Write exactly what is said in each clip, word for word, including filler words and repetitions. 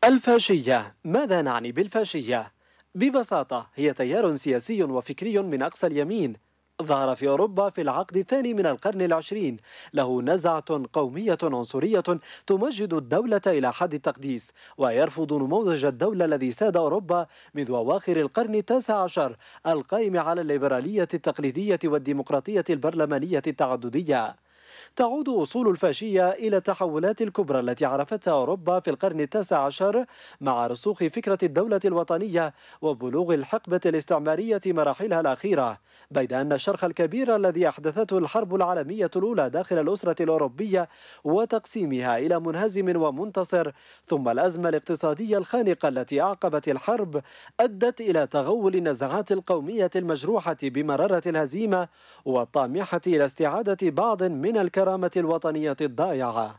الفاشية، ماذا نعني بالفاشية؟ ببساطة هي تيار سياسي وفكري من أقصى اليمين ظهر في أوروبا في العقد الثاني من القرن العشرين. له نزعة قومية عنصرية تمجد الدولة إلى حد التقديس، ويرفض نموذج الدولة الذي ساد أوروبا منذ أواخر القرن التاسع عشر القائم على الليبرالية التقليدية والديمقراطية البرلمانية التعددية. تعود أصول الفاشية إلى التحولات الكبرى التي عرفتها أوروبا في القرن التاسع عشر مع رسوخ فكرة الدولة الوطنية وبلوغ الحقبة الاستعمارية مراحلها الأخيرة، بيد أن الشرخ الكبير الذي أحدثته الحرب العالمية الأولى داخل الأسرة الأوروبية وتقسيمها إلى منهزم ومنتصر، ثم الأزمة الاقتصادية الخانقة التي أعقبت الحرب، أدت إلى تغول النزعات القومية المجروحة بمرارة الهزيمة والطامحة إلى استعادة بعض من الكرامة الوطنية الضائعة.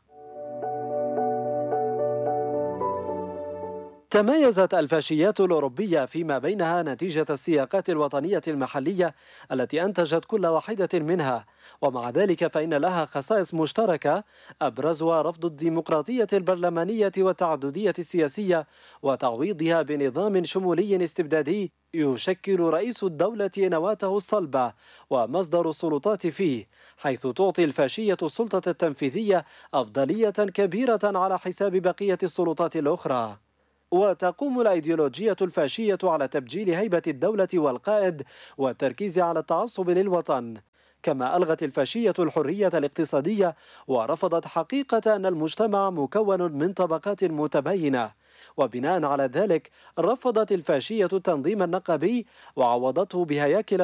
تميزت الفاشيات الأوروبية فيما بينها نتيجة السياقات الوطنية المحلية التي أنتجت كل واحدة منها، ومع ذلك فإن لها خصائص مشتركة أبرزها رفض الديمقراطية البرلمانية والتعددية السياسية وتعويضها بنظام شمولي استبدادي يشكل رئيس الدولة نواته الصلبة ومصدر السلطات فيه، حيث تعطي الفاشية السلطة التنفيذية أفضلية كبيرة على حساب بقية السلطات الأخرى. وتقوم الأيديولوجية الفاشية على تبجيل هيبة الدولة والقائد والتركيز على التعصب للوطن، كما ألغت الفاشية الحرية الاقتصادية ورفضت حقيقة أن المجتمع مكون من طبقات متباينة، وبناء على ذلك رفضت الفاشية التنظيم النقابي وعوضته بهياكل